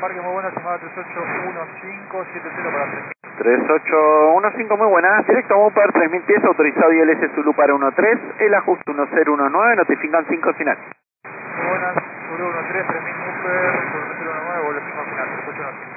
Parque, muy buenas, llamada 381570 para 3000. 3815, muy buenas. Directo a Mopar 3000 pies, autorizado ILS Zulu para 13, el ajuste 1019, notifican 5 final. Muy buenas, Zulu 13, 3000 Mupper, 1019, vuelve 5 final, 3815.